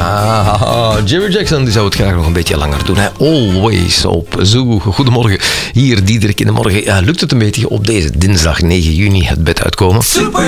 Jerry Jackson die zou het graag nog een beetje langer doen. Hè? Always op Ziggo. Goedemorgen. Hier, Diederik in de morgen. Lukt het een beetje op deze dinsdag 9 juni het bed uitkomen? Super